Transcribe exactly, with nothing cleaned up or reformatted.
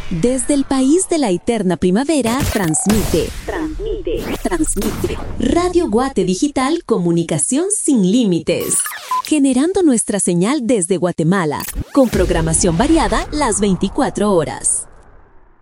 Desde el país de la eterna primavera, transmite, transmite, transmite. Radio Guate Digital, comunicación sin límites. Generando nuestra señal desde Guatemala, con programación variada las veinticuatro horas.